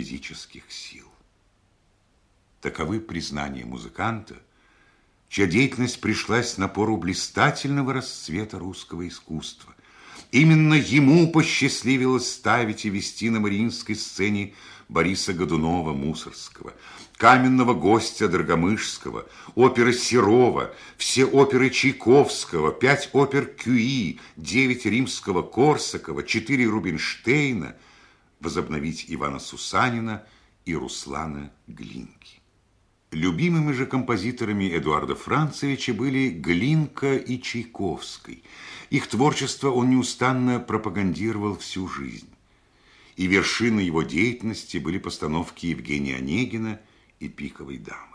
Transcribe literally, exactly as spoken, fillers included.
физических сил. Таковы признания музыканта, чья деятельность пришлась на пору блистательного расцвета русского искусства. Именно ему посчастливилось ставить и вести на Мариинской сцене Бориса Годунова-Мусоргского, Каменного гостя Драгомышского, оперы Серова, все оперы Чайковского, пять опер Кюи, девять Римского-Корсакова, четыре Рубинштейна, возобновить Ивана Сусанина и Руслана Глинки. Любимыми же композиторами Эдуарда Францевича были Глинка и Чайковский. Их творчество он неустанно пропагандировал всю жизнь. И вершиной его деятельности были постановки Евгения Онегина и «Пиковой дамы».